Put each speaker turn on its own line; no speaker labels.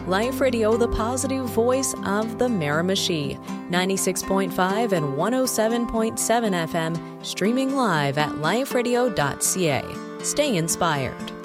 Life Radio, the positive voice of the Miramichi. 96.5 and 107.7 FM, streaming live at liferadio.ca. Stay inspired.